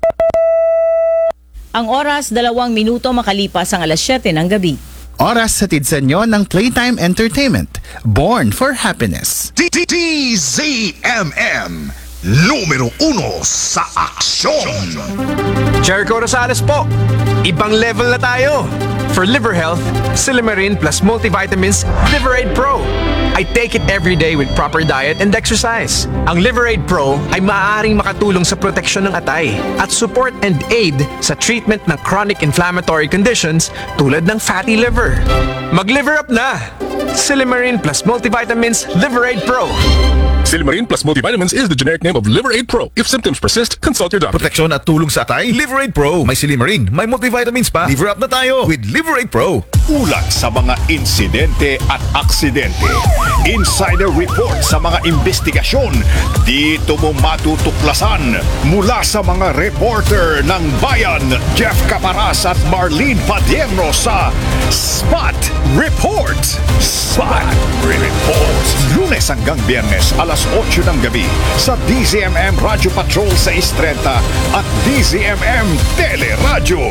S12: Ang oras, dalawang minuto makalipas ang alas siyete ng gabi.
S27: Oras hatid sa inyo ng Playtime Entertainment, Born for Happiness.
S9: D Z M M, numero uno sa aksyon.
S28: Jericho Rosales po, ibang level na tayo. For liver health, Silymarin plus multivitamins Liverade Pro. I take it every day with proper diet and exercise. Ang Liverade Pro ay maaaring makatulong sa proteksyon ng atay at support and aid sa treatment ng chronic inflammatory conditions tulad ng fatty liver. Mag-liver up na! Silymarin plus multivitamins Liverade Pro.
S29: Silymarin plus multivitamins is the generic name of Liverade Pro. If symptoms persist, consult your doctor.
S30: Proteksyon at tulong sa atay, Liverade Pro. May Silymarin, may multivitamins pa. Liver up na tayo with Liverade Pro.
S6: Ulat sa mga insidente at aksidente. Insider report sa mga investigasyon. Dito mo matutuklasan mula sa mga reporter ng Bayan, Jeff Caparas at Marlene Padierno sa Spot Report. Spot Report. Lunes hanggang Biyernes, alas otso ng gabi sa D Z M M Radio Patrol sa Istrenta at D Z M M Teleradio.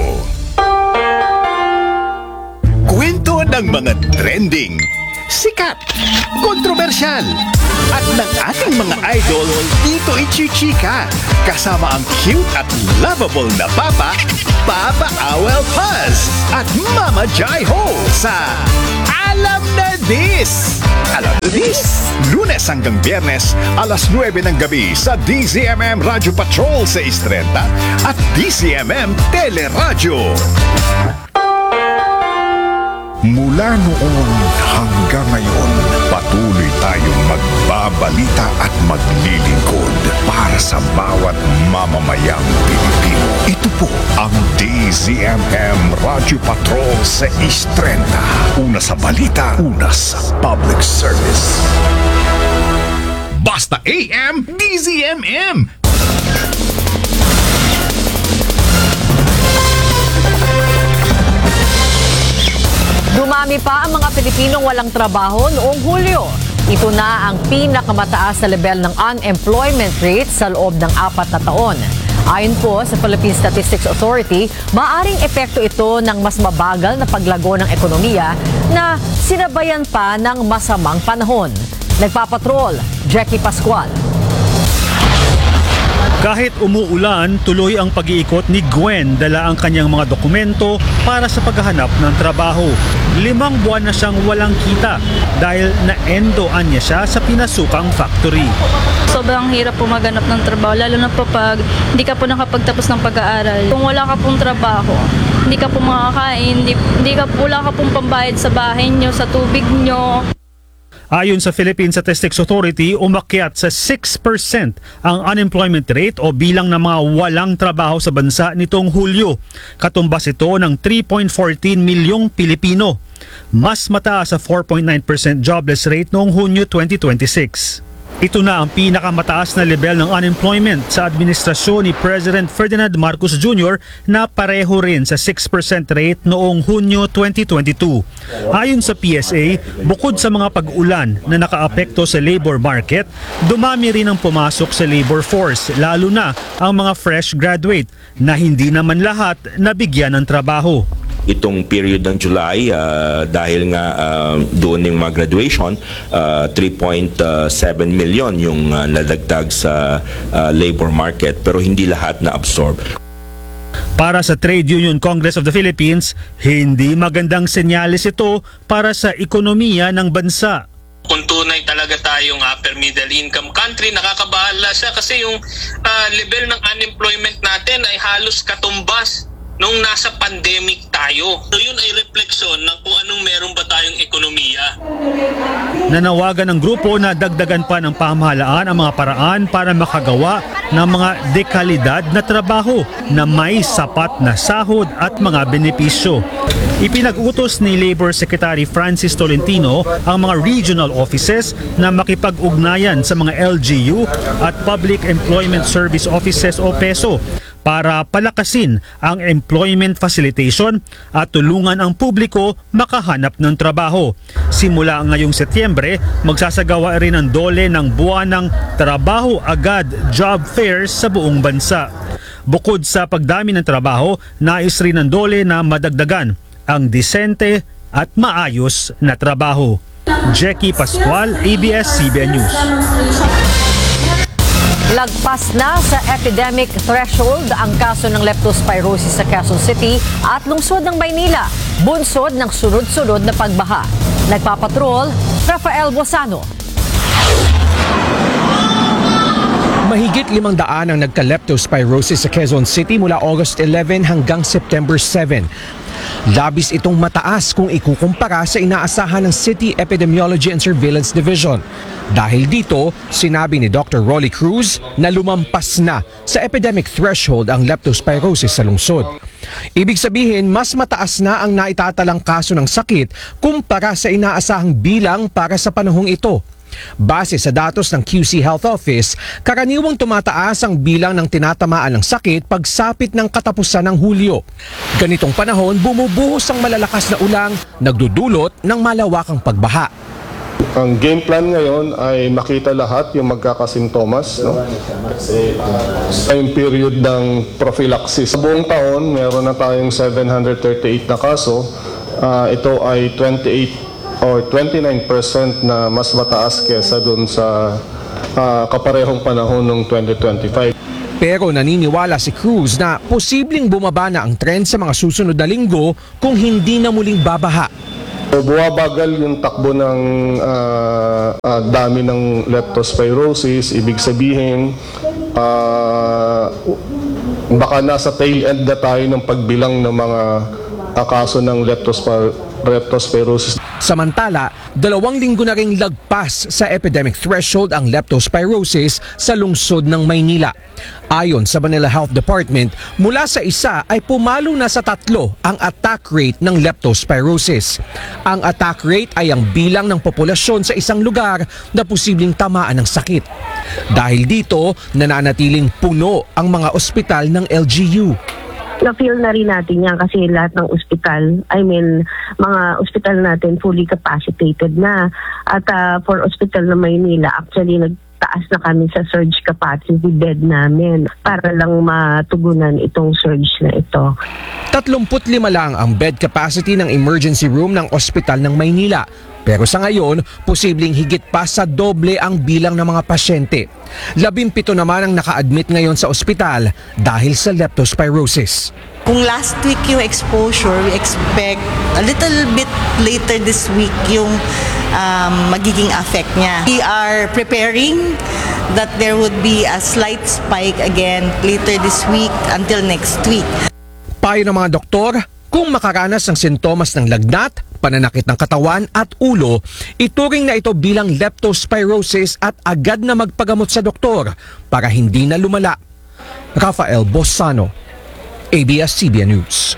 S6: Kwento ng mga trending, sikat, kontrobersyal, at ng ating mga idol dito ichichika. Kasama ang cute at lovable na Papa, Papa Awel Paz, at Mama Jai Ho sa Alam na This! Alam na This! Lunes hanggang Biyernes, alas nuwebe ng gabi sa D Z M M Radio Patrol sa Istrenta at D Z M M Teleradio. Mula noon hanggang ngayon, Patuloy tayong magbabalita at maglilingkod para sa bawat mamamayang Pilipino. Ito po ang D Z M M Radio Patrol six thirty. Una sa balita, una sa public service.
S30: Basta A M, D Z M M.
S10: Dumami pa ang mga Pilipinong walang trabaho noong Hulyo. Ito na ang pinakamataas na level ng unemployment rate sa loob ng apat na taon. Ayon po sa Philippine Statistics Authority, maaring epekto ito ng mas mabagal na paglago ng ekonomiya na sinabayan pa ng masamang panahon. Nagpapatrol, Jackie Pascual.
S14: Kahit umuulan, tuloy ang pag-iikot ni Gwen dala ang kanyang mga dokumento para sa paghahanap ng trabaho. Limang buwan na siyang walang kita dahil na-endoan niya siya sa pinasukang factory.
S15: Sobrang hirap po maghanap ng trabaho, lalo na po pag hindi ka po nakapagtapos ng pag-aaral. Kung wala ka pong trabaho, hindi ka po makakain, hindi, hindi ka, wala ka pong pambayad sa bahay nyo, sa tubig nyo.
S14: Ayon sa Philippine Statistics Authority, umakyat sa six percent ang unemployment rate o bilang ng mga walang trabaho sa bansa nitong Hulyo. Katumbas ito ng three point one four milyong Pilipino. Mas mataas sa four point nine percent jobless rate noong Hunyo twenty twenty-six. Ito na ang pinakamataas na level ng unemployment sa administrasyon ni President Ferdinand Marcos Junior na pareho rin sa six percent rate noong Hunyo twenty twenty-two. Ayon sa P S A, bukod sa mga pag-ulan na nakaapekto sa labor market, dumami rin ang pumasok sa labor force, lalo na ang mga fresh graduate na hindi naman lahat nabigyan ng trabaho.
S16: Itong period ng July, uh, dahil nga uh, doon yung mga graduation, uh, three point seven million yung uh, nadagdag sa uh, labor market, pero hindi lahat na-absorb.
S14: Para sa Trade Union Congress of the Philippines, hindi magandang senyales ito para sa ekonomiya ng bansa.
S17: Kung tunay talaga tayong upper middle income country, nakakabahala siya kasi yung uh, level ng unemployment natin ay halos katumbas nung nasa pandemic tayo. So yun ay refleksyon ng kung anong meron ba tayong ekonomiya.
S14: Nanawagan ng grupo na dagdagan pa ng pamahalaan ang mga paraan para makagawa ng mga dekalidad na trabaho na may sapat na sahod at mga benepisyo. Ipinag-utos ni Labor Secretary Francis Tolentino ang mga regional offices na makipag-ugnayan sa mga L G U at Public Employment Service Offices o PESO para palakasin ang employment facilitation at tulungan ang publiko makahanap ng trabaho. Simula ngayong Setyembre, magsasagawa rin ang dole ng buwan ng Trabaho Agad job fairs sa buong bansa. Bukod sa pagdami ng trabaho, nais rin ng dole na madagdagan ang disente at maayos na trabaho. Jackie Pascual, A B S C B N News.
S10: Lagpas na sa epidemic threshold ang kaso ng leptospirosis sa Quezon City at lungsod ng Maynila, bunsod ng sunod-sunod na pagbaha. Nagpapatrol, Rafael Bosano.
S18: Mahigit limang daan ang nagka-leptospirosis sa Quezon City mula August eleven hanggang September seven. Labis itong mataas kung ikukumpara sa inaasahan ng City Epidemiology and Surveillance Division. Dahil dito, sinabi ni Doctor Rolly Cruz na lumampas na sa epidemic threshold ang leptospirosis sa lungsod. Ibig sabihin, mas mataas na ang naitatalang kaso ng sakit kumpara sa inaasahang bilang para sa panahong ito. Base sa datos ng Q C Health Office, karaniwang tumataas ang bilang ng tinatamaan ng sakit pagsapit ng katapusan ng Hulyo. Ganitong panahon, bumubuhos ang malalakas na ulang, nagdudulot ng malawakang pagbaha.
S20: Ang game plan ngayon ay makita lahat yung magkakasintomas, no? Time period ng prophylaxis. Sa buong taon, meron na tayong seven hundred thirty-eight na kaso. Uh, ito ay twenty-eight or twenty-nine percent na mas mataas kesa dun sa uh, kaparehong panahon ng twenty twenty-five.
S18: Pero naniniwala si Cruz na posibleng bumaba na ang trend sa mga susunod na linggo kung hindi na muling babaha.
S20: So, buwabagal yung takbo ng uh, uh, dami ng leptospirosis. Ibig sabihin, uh, baka nasa tail end na tayo ng pagbilang ng mga uh, kaso ng leptospir- leptospirosis.
S18: Samantala, dalawang linggo na ring lagpas sa epidemic threshold ang leptospirosis sa lungsod ng Maynila. Ayon sa Manila Health Department, mula sa isa ay pumalo na sa tatlo ang attack rate ng leptospirosis. Ang attack rate ay ang bilang ng populasyon sa isang lugar na posibleng tamaan ng sakit. Dahil dito, nananatiling puno ang mga ospital ng L G U.
S1: Na-feel na rin natin yan kasi lahat ng ospital, I mean, mga ospital natin fully capacitated na. At uh, for ospital na Maynila, actually nagtaas na kami sa surge capacity bed namin para lang matugunan itong surge na ito.
S18: tatlumpu't lima lang ang bed capacity ng emergency room ng ospital ng Maynila. Pero sa ngayon, posibleng higit pa sa doble ang bilang ng mga pasyente. Labimpito naman ang naka-admit ngayon sa ospital dahil sa leptospirosis.
S3: Kung last week yung exposure, we expect a little bit later this week yung um, magiging effect niya. We are preparing that there would be a slight spike again later this week until next week.
S18: Payo ng mga doktor, kung makaranas ng sintomas ng lagnat, pananakit ng katawan at ulo, ituring na ito bilang leptospirosis at agad na magpagamot sa doktor para hindi na lumala. Rafael Bossano, A B S C B N News.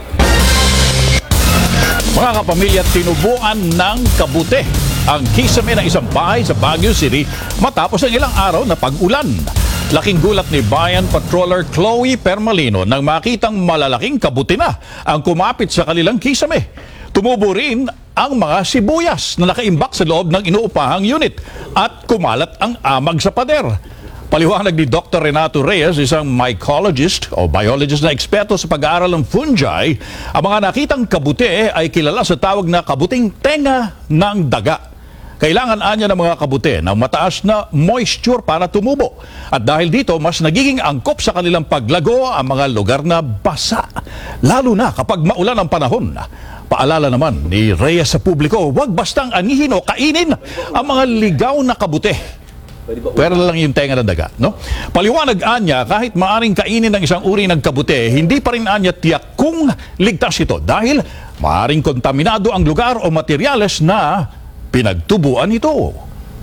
S5: Mga kapamilya, tinubuan ng kabute ang kisame ng isang bahay sa Baguio City matapos ang ilang araw na pag-ulan. Laking gulat ni Bayan Patroller Chloe Permalino nang makitang malalaking kabute na ang kumapit sa kanilang kisame. Tumubo rin ang mga sibuyas na nakaimbak sa loob ng inuupahang unit at kumalat ang amag sa pader. Paliwanag ni Doctor Renato Reyes, isang mycologist o biologist na eksperto sa pag-aaral ng fungi, ang mga nakitang kabute ay kilala sa tawag na kabuting tenga ng daga. Kailangan anya ng mga kabute ng mataas na moisture para tumubo. At dahil dito, mas nagiging angkop sa kanilang paglago ang mga lugar na basa. Lalo na kapag maulan ang panahon. Paalala naman ni Reyes sa publiko, huwag bastang anihin o kainin ang mga ligaw na kabute. Pero lang yung tenga ng daga, no? Paliwanag anya, kahit maaring kainin ng isang uri ng kabute, hindi pa rin anya tiyak kung ligtas ito dahil maaring kontaminado ang lugar o materyales na pinagtubuan ito.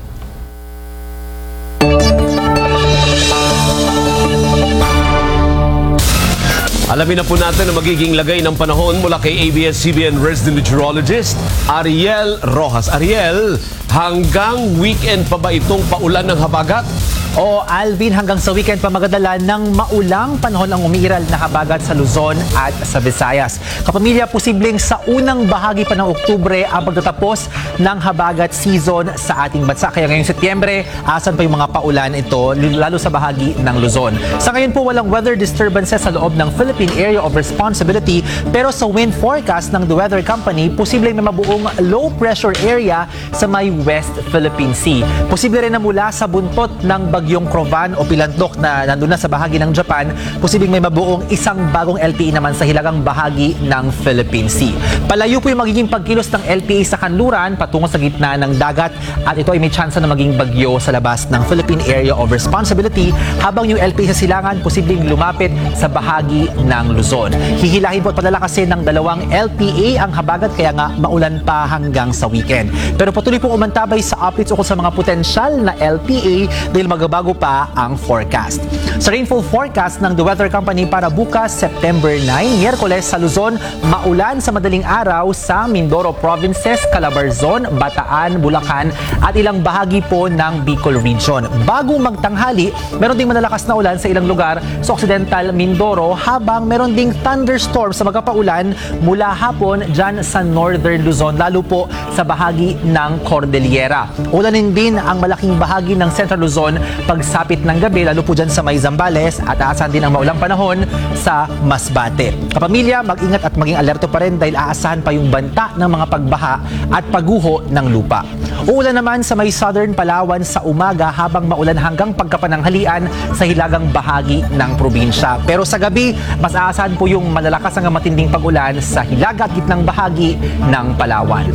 S2: Alamin na po natin ang magiging lagay ng panahon mula kay A B S C B N resident meteorologist Ariel Rojas. Ariel, hanggang weekend pa ba itong paulan ng habagat?
S13: O Alvin, hanggang sa weekend pa magdadala ng maulang panahon ang umiiral na habagat sa Luzon at sa Visayas. Kapamilya, posibleng sa unang bahagi pa ng Oktubre ang pagtatapos ng habagat season sa ating bansa. Kaya ngayong Setyembre, asan pa yung mga paulan ito, lalo sa bahagi ng Luzon. Sa ngayon po, walang weather disturbances sa loob ng Philippine Area of Responsibility, pero sa wind forecast ng The Weather Company, posibleng may mabuong low pressure area sa may West Philippine Sea. Posible rin na mula sa buntot ng bagyong Crovan o Pilantok na nandun na sa bahagi ng Japan, posibleng may mabuong isang bagong L P A naman sa hilagang bahagi ng Philippine Sea. Palayo po yung magiging pagkilos ng L P A sa kanluran patungo sa gitna ng dagat at ito ay may tsansa na maging bagyo sa labas ng Philippine Area of Responsibility, habang yung L P A sa silangan posibleng lumapit sa bahagi ng Luzon. Hihilahin po at padalakasin ng dalawang L P A ang habagat, kaya nga maulan pa hanggang sa weekend. Pero patuloy pong umantabay sa updates ukol sa mga potensyal na L P A dahil magbabago pa ang forecast. Sa rainfall forecast ng The Weather Company para bukas, September nine, Miyerkules sa Luzon, maulan sa madaling araw sa Mindoro Provinces, Calabarzon, Bataan, Bulacan at ilang bahagi po ng Bicol Region. Bago magtanghali, meron ding malalakas na ulan sa ilang lugar sa Occidental Mindoro, habang meron ding thunderstorm sa magkapaulan mula hapon dyan sa Northern Luzon, lalo po sa bahagi ng Cordillera. Ulanin din ang malaking bahagi ng Central Luzon pagsapit ng gabi, lalo po dyan sa may Zambales, at aasahan din ang maulang panahon sa Masbate. Kapamilya, mag-ingat at maging alerto pa rin dahil aasahan pa yung banta ng mga pagbaha at pagguho ng lupa. Uulan naman sa may Southern Palawan sa umaga, habang maulan hanggang pagkapananghalian sa hilagang bahagi ng probinsya. Pero sa gabi, mas aasahan po yung malalakas hanggang matinding pag-ulan sa hilaga at gitnang bahagi ng Palawan.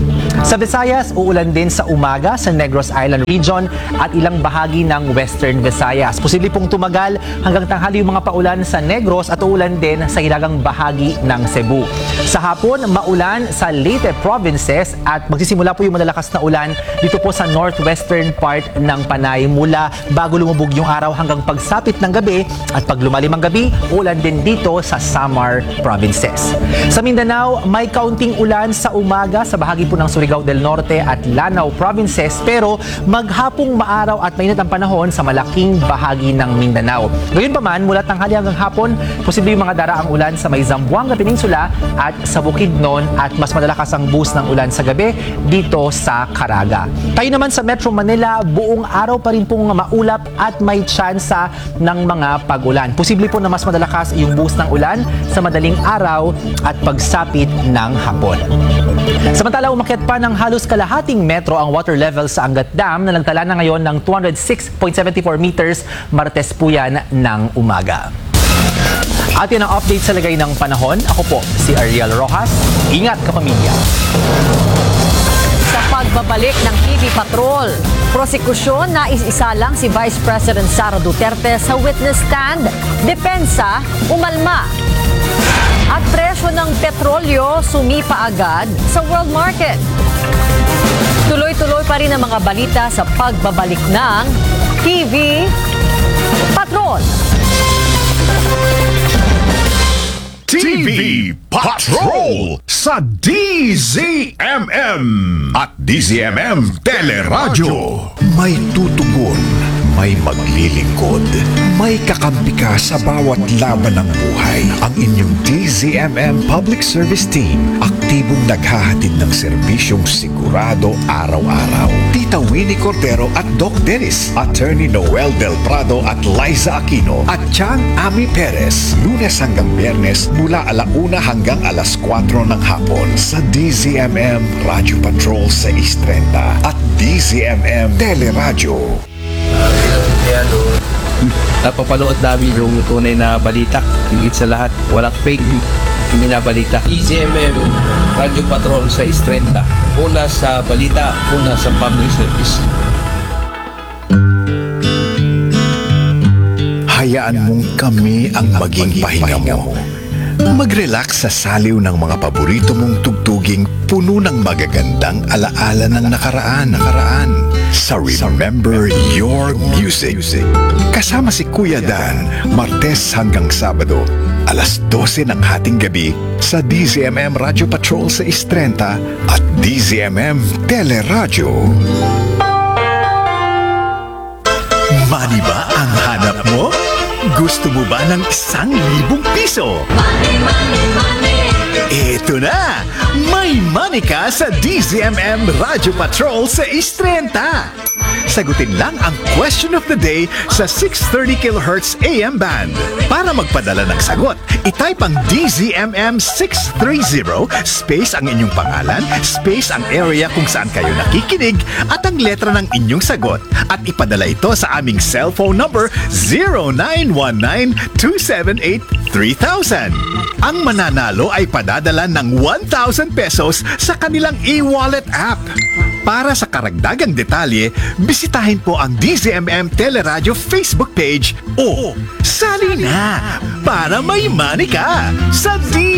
S13: Sa Visayas, uulan din sa umaga sa Negros Island Region at ilang bahagi ng Western Visayas. Posible pong tumagal hanggang tanghali yung mga paulan sa Negros at uulan din sa hilagang bahagi ng Cebu. Sa hapon, maulan sa Leyte provinces at magsisimula po yung malalakas na ulan dito po sa northwestern part ng Panay mula bago lumubog yung araw hanggang pagsapit ng gabi at pag lumalim ang gabi, ulan din dito sa Samar provinces. Sa Mindanao, may kaunting ulan sa umaga sa bahagi po ng Surigao del Norte at Lanao provinces pero maghapong maaraw at mainit ang panahon sa malaking bahagi ng Mindanao. Gayunpaman, mula tanghali hanggang hapon, posible yung mga daraang ulan sa may Zamboanga Peninsula at sa Bukidnon at mas malalakas ang boost ng ulan sa gabi dito sa Caraga. Tayo naman sa Metro Manila, buong araw pa rin pong maulap at may tsansa ng mga pag-ulan. Posible po na mas malalakas yung boost ng ulan sa madaling araw at pagsapit ng hapon. Samantala, umakyat pa ng halos kalahating metro ang water level sa Angat Dam na nagtala na ngayon ng two hundred six point seven four meters Martes po yan ng umaga. At yan ang update sa lagay ng panahon. Ako po si Ariel Rojas. Ingat kapamilya.
S10: Sa pagbabalik ng T V Patrol, prosekusyon na isa lang si Vice President Sara Duterte sa witness stand, depensa umalma. At presyo ng petrolyo sumipa agad sa world market. Tuloy-tuloy pa rin ang mga balita sa pagbabalik ng T V Patrol.
S6: T V Patrol sa D Z M M at D Z M M Teleradyo. May tutugon, may maglilingkod, may kakampi ka sa bawat laban ng buhay. Ang inyong D Z M M Public Service Team, aktibong naghahatid ng serbisyong sigurado araw-araw. Tita Winnie Cordero at Doc Dennis, Attorney Noel Del Prado at Liza Aquino, at Chang Ami Perez, Lunes hanggang Biyernes mula alauna hanggang alas kwatro ng hapon sa D Z M M Radio Patrol six thirty at D Z M M Teleradyo.
S4: Napapanood namin yung tunay na balita. Higit sa lahat, walang fake binabalita. D Z M M Radio Patrol sa Istrenta. Una sa balita, una sa public service.
S6: Hayaan mong kami ang maging pahinga mo. Mag-relax sa saliw ng mga paborito mong tugtuging puno ng magagandang alaala ng nakaraan. nakaraan. Sa Remember Your Music. Kasama si Kuya Dan, Martes hanggang Sabado, alas dose ng hating gabi sa D Z M M Radio Patrol sa Istrenta at D Z M M Teleradyo. Money ba ang hanap mo? Gusto mo ba ng isang libong piso? Money, money, money! Ito na! May money ka sa D Z M M Radio Patrol sa Istrenta! Sagutin lang ang question of the day sa six thirty kilohertz A M band. Para magpadala ng sagot, itype ang D Z M M six thirty, space ang inyong pangalan, space ang area kung saan kayo nakikinig, at ang letra ng inyong sagot. At ipadala ito sa aming cellphone number zero nine one nine two seven eight three thousand. Ang mananalo ay padadala ng one thousand pesos sa kanilang e-wallet app. Para sa karagdagang detalye, bisitahin po ang D Z M M Teleradyo Facebook page o sali na para may money ka sa D